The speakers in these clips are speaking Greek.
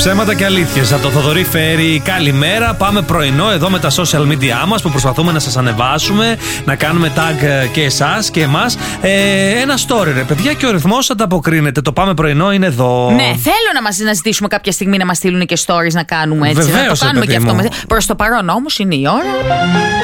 Ψέματα και αλήθειες. Από το Θοδωρή Φέρη, καλημέρα. Πάμε πρωινό εδώ με τα social media μας που προσπαθούμε να σας ανεβάσουμε, να κάνουμε tag και εσάς και εμάς. Ένα story, ρε παιδιά, και ο ρυθμός ανταποκρίνεται. Το πάμε πρωινό είναι εδώ. Ναι, θέλω να ζητήσουμε κάποια στιγμή να μας στείλουν και stories να κάνουμε έτσι. Βεβαίως, να το κάνουμε και αυτό. μου. Προς το παρόν όμως είναι η ώρα.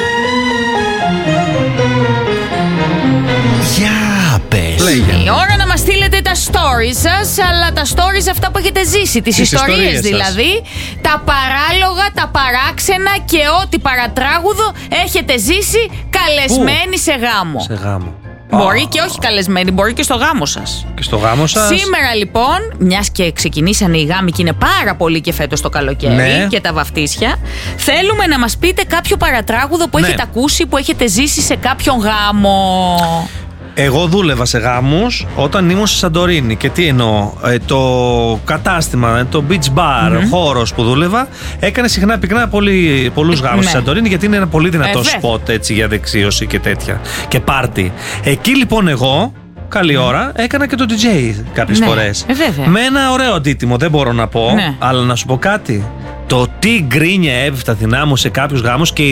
Για πες. Λέγε. Η ώρα να μας στείλετε τα stories σας, αλλά τα stories αυτά που έχετε ζήσει, τις ιστορίες δηλαδή, τα παράλογα, τα παράξενα και ό,τι παρατράγουδο έχετε ζήσει καλεσμένοι σε γάμο. Σε γάμο. Μπορεί και όχι καλεσμένοι, μπορεί και στο γάμο σας. Και στο γάμο σας. Σήμερα λοιπόν, μιας και ξεκινήσανε οι γάμοι και είναι πάρα πολύ και φέτος το καλοκαίρι, ναι, και τα βαφτίσια, θέλουμε να μας πείτε κάποιο παρατράγουδο που, ναι, έχετε ακούσει, που έχετε ζήσει σε κάποιον γάμο. Εγώ δούλευα σε γάμους όταν ήμουν στη Σαντορίνη. Και τι εννοώ, το κατάστημα, το beach bar, ο χώρος που δούλευα, έκανε συχνά πυκνά πολλούς γάμους στη Σαντορίνη, γιατί είναι ένα πολύ δυνατό σποτ έτσι, για δεξίωση και τέτοια. Και πάρτι. Εκεί λοιπόν εγώ, καλή ώρα, έκανα και το DJ κάποιες φορές. Με ένα ωραίο αντίτιμο, δεν μπορώ να πω, αλλά να σου πω κάτι. Το τι γκρίνια έβηφτα θυνά μου σε κάποιους γάμους και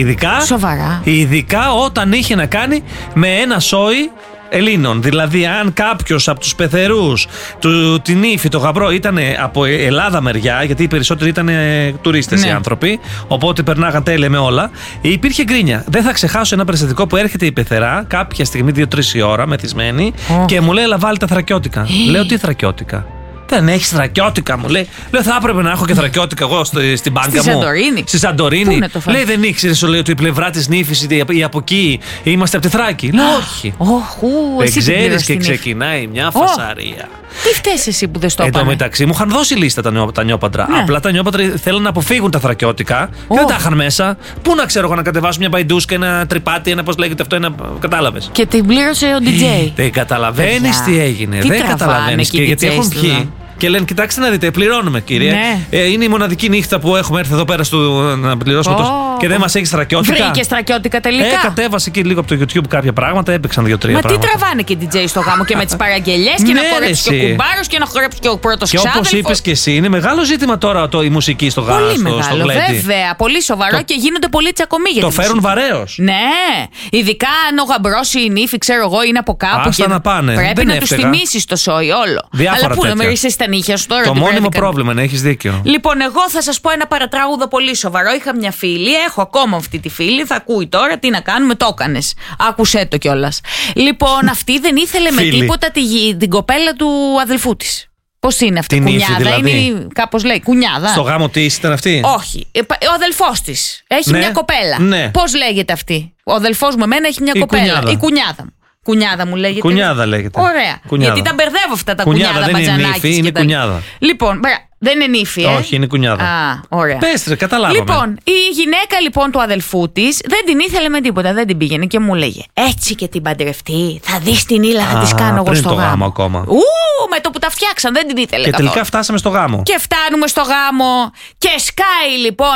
ειδικά όταν είχε να κάνει με ένα σόι Ελλήνων. Δηλαδή, αν κάποιος από τους πεθερούς, την ύφη, το γαμπρό ήταν από Ελλάδα μεριά, γιατί οι περισσότεροι ήταν τουρίστες οι άνθρωποι, οπότε περνάγαν τέλεια με όλα, υπήρχε γκρίνια. Δεν θα ξεχάσω ένα περιστατικό που έρχεται η πεθερά κάποια στιγμή, 2-3 η ώρα, μεθυσμένη, και μου λέει: έλα, βάλει τα θρακιώτικα. Λέω: τι θρακιώτικα? Δεν έχει θρακιώτικα, μου λέει. Λέω: θα έπρεπε να έχω και θρακιώτικα εγώ στην μπάνκα μου. Στη Σαντορίνη. Λέει: δεν ήξερε, σου λέει, ότι η πλευρά τη νύφης ή από εκεί είμαστε από τη Θράκη. Λέω: όχι. Δεν ξέρει, και ξεκινάει μια φασαρία. Τι φταίς εσύ που δεν στο είπανε? Εν τω μεταξύ μου είχαν δώσει λίστα τα νιόπαντρα. Απλά τα νιόπαντρα θέλουν να αποφύγουν τα θρακιώτικα και δεν τα είχαν μέσα. Πού να ξέρω εγώ να κατεβάσω μια μπαϊντούσκα, ένα τρυπάτι, ένα πώς λέγεται αυτό, ένα. Κατάλαβες. Και την πλήρωσε ο DJ. Δεν καταλαβαίνεις τι έγινε. Δεν καταλαβαίνεις. Και γιατί έχουν πιει. Και λένε: κοιτάξτε να δείτε, πληρώνουμε, κύριε. Είναι η μοναδική νύχτα που έχουμε έρθει εδώ πέρα να πληρώσουμε και δεν μας έχει θρακιώτικα. Βρήκε θρακιώτικα τελικά. Κατέβασε εκεί λίγο από το YouTube κάποια πράγματα, έπαιξαν 2-3 πράγματα. Μα τι τραβάνε και DJ στο γάμο και με τις παραγγελιές και να χορέψει και ο κουμπάρος και να χορέψει και ο πρώτος ξάδελφος. Και όπως είπες και εσύ, είναι μεγάλο ζήτημα τώρα η μουσική στο γάμο. Πολύ μεγάλο, βέβαια. Πολύ σοβαρό και γίνονται πολλοί τσακωμοί για το φέρουν βαρέως. Ναι. Ειδικά αν ο γαμπρός ή η νύφη, ξέρω εγώ, είναι από κάπου. Πρέπει να τους θυμίσεις το σόι όλο. Αλλά πού να μερίσεις τα νύχια σου τώρα? Το μόνιμο πρόβλημα είναι, έχεις δίκιο. Λοιπόν, εγώ θα σας πω ένα παρατράγουδο πολύ σοβαρό. Είχα μια φίλη, έχω ακόμα αυτή τη φίλη, θα ακούει τώρα, τι να κάνουμε, το έκανες. Άκουσέ το κιόλας. Λοιπόν, αυτή δεν ήθελε με τίποτα την κοπέλα του αδελφού της. Πώς είναι αυτή, κουνιάδα? Δηλαδή. Είναι, κάπως λέει, κουνιάδα. Στο γάμο της ήταν αυτή? Όχι. Ο αδελφός της έχει μια κοπέλα. Πώς λέγεται αυτή? Ο αδελφός μου εμένα έχει μια κοπέλα. Η κουνιάδα μου. Κουνιάδα μου λέγεται. Κουνιάδα λέγεται. Ωραία. Γιατί τα μπερδεύω αυτά τα κουνιάδα μπατζανάκια. Είναι κουνιάδα. Λοιπόν, δεν είναι νύφη, Όχι, είναι κουνιάδα. Ωραία. Πες ρε, καταλάβαμε. Λοιπόν, η γυναίκα λοιπόν του αδελφού της δεν την ήθελε με τίποτα, δεν την πήγαινε και μου λέγε: έτσι και την παντρευτεί, θα δεις την ήλα θα της κάνω εγώ στο γάμο. Γάμο ακόμα. Με το που τα φτιάξαν, δεν την ήθελε. Και καθόλου. τελικά φτάσαμε στο γάμο. Και φτάνουμε στο γάμο. Και σκάει λοιπόν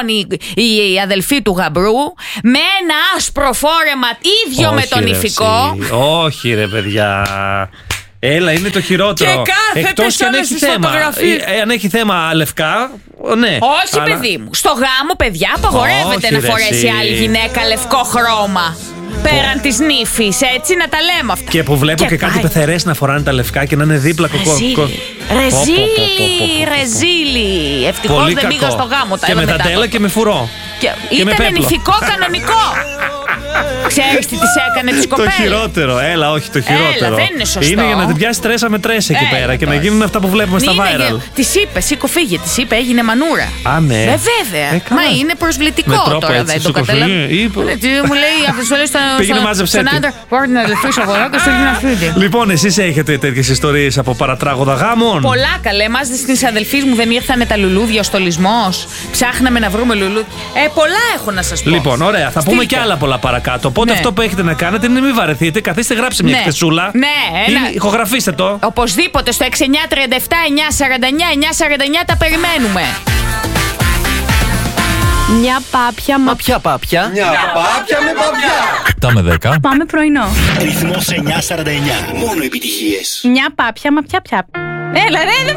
η αδελφή του γαμπρού με ένα άσπρο φόρεμα ίδιο με τον ηφικό. Όχι, ρε παιδιά. Έλα, είναι το χειρότερο. Εκτός και αν έχει θέμα. Αν έχει θέμα λευκά, ναι. Όχι, παιδί μου. Στο γάμο, παιδιά, απαγορεύεται να φορέσει άλλη γυναίκα λευκό χρώμα. Πέραν της νύφης, έτσι να τα λέμε αυτά. Και που βλέπω και κάτι πεθερές να φοράνε τα λευκά και να είναι δίπλα Ρεζίλι. Ευτυχώς δεν πήγα στο γάμο. Και με δαντέλα και με φουρό. Ήταν νηφικό κανονικό. Ξέρεις τι της έκανε της κοπέλας? Το χειρότερο, έλα, όχι το χειρότερο. Δεν είναι σωστό. Είναι για να την πιάσει τρέσα με τρέσα εκεί πέρα και να γίνουν αυτά που βλέπουμε στα viral. Της είπε, σήκω φύγε, της είπε, έγινε μανούρα. Ναι. Βέβαια. Μα είναι προσβλητικό τώρα, δεν το καταλαβαίνω. Μου λέει, πήγαινε μάζεψε την άντρα. Πάρε την αδελφή σου αγορά και στέλνει ένα φίδι. Λοιπόν, εσείς έχετε τέτοιες ιστορίες από παρατράγουδα γάμων? Πολλά καλέ. Εμάς στις αδελφής μου δεν ήρθανε τα λουλούδια, ο στολισμός. Ψάχναμε να βρούμε λουλούδια. Πολλά έχω να σας πω. Λοιπόν, ωραία, θα πούμε και άλλα πολλά παρακάτω. Οπότε αυτό που έχετε να κάνετε είναι μην βαρεθείτε. Καθίστε, γράψτε μια εκθεσούλα. Ναι, ηχογραφήστε το. Οπωσδήποτε στο 6937 949 949 τα περιμένουμε. Μια πάπια. Μα ποια πάπια? Μια πάπια με παπιά. 7 με 10. Πάμε πρωινό. Ρυθμός 949. Μόνο επιτυχίες. Μια πάπια, μα ποια. Έλα ρε, δεν